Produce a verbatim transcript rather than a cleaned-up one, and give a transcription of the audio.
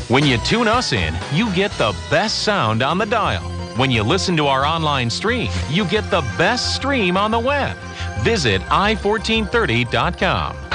When you tune us in, you get the best sound on the dial. When you listen to our online stream, you get the best stream on the web. Visit i fourteen thirty dot com.